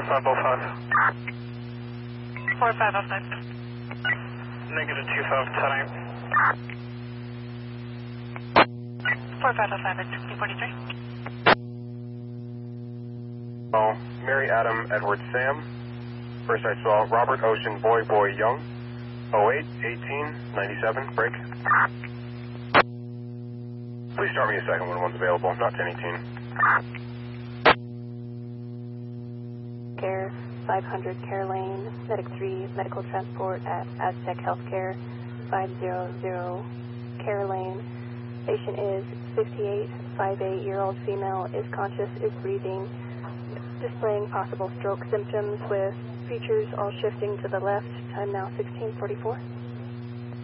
4505. 4505. Negative 25, 10-8. 4505 at 6043. Oh, Mary Adam Edward Sam. First I saw Robert Ocean Boy Boy Young. 08 18 97. Break. Please start me a second when one's available. Not 1018. Care 500 Care Lane, Medic 3, medical transport at Aztec Healthcare, 500 Care Lane. Patient is 58, 58-year-old female, is conscious, is breathing, displaying possible stroke symptoms with features all shifting to the left. Time now 1644.